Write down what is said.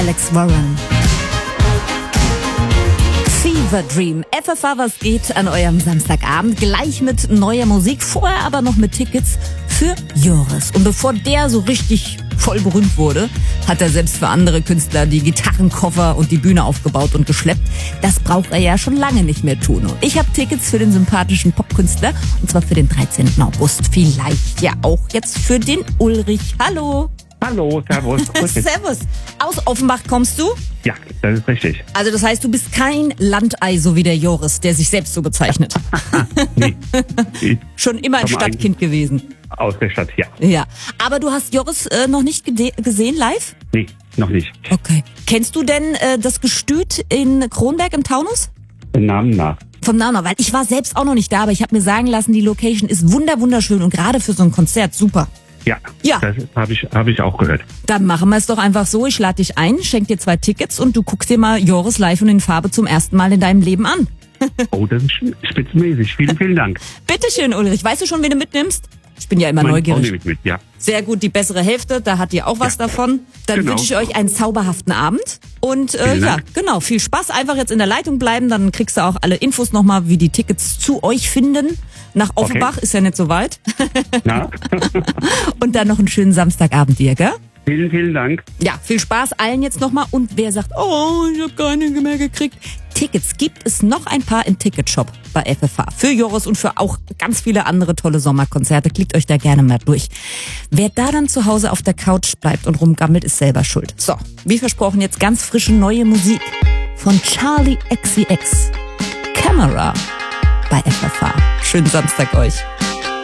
Alex Warren. Fever Dream. FFH, was geht an eurem Samstagabend? Gleich mit neuer Musik, vorher aber noch mit Tickets für Joris. Und bevor der so richtig voll berühmt wurde, hat er selbst für andere Künstler die Gitarrenkoffer und die Bühne aufgebaut und geschleppt. Das braucht er ja schon lange nicht mehr tun. Und ich habe Tickets für den sympathischen Popkünstler, und zwar für den 13. August. Vielleicht ja auch jetzt für den Ulrich. Hallo. Hallo, servus. Servus. Aus Offenbach kommst du? Ja, das ist richtig. Also das heißt, du bist kein Landei, so wie der Joris, der sich selbst so bezeichnet. Nee. Schon immer ein Stadtkind gewesen. Aus der Stadt, ja. Ja. Aber du hast Joris noch nicht gesehen live? Nee, noch nicht. Okay. Kennst du denn das Gestüt in Kronberg im Taunus? Den Namen nach. Vom Namen nach, weil ich war selbst auch noch nicht da, aber ich habe mir sagen lassen, die Location ist wunderschön und gerade für so ein Konzert super. Ja, Ja. Das hab ich auch gehört. Dann machen wir es doch einfach so, ich lade dich ein, schenk dir 2 Tickets und du guckst dir mal Joris live und in Farbe zum ersten Mal in deinem Leben an. Oh, das ist spitzenmäßig. Vielen Dank. Bitteschön, Ulrich. Weißt du schon, wen du mitnimmst? Ich bin ja immer Meine Frau neugierig. nehme ich mit, ja. Sehr gut, die bessere Hälfte, da hat ihr auch was davon. Dann Genau. wünsche ich euch einen zauberhaften Abend. Und Vielen ja, Dank. genau, viel Spaß. Einfach jetzt in der Leitung bleiben, dann kriegst du auch alle Infos nochmal, wie die Tickets zu euch finden. Nach Offenbach, ist ja nicht so weit. Na? Und dann noch einen schönen Samstagabend dir, gell? Vielen Dank. Ja, viel Spaß allen jetzt nochmal. Und wer sagt, oh, ich habe keine mehr gekriegt. Tickets gibt es noch ein paar im Ticketshop bei FFH. Für Joris und für auch ganz viele andere tolle Sommerkonzerte. Klickt euch da gerne mal durch. Wer da dann zu Hause auf der Couch bleibt und rumgammelt, ist selber schuld. So, wie versprochen, jetzt ganz frische neue Musik von Charlie XCX. Camera bei FFH. Schönen Samstag euch.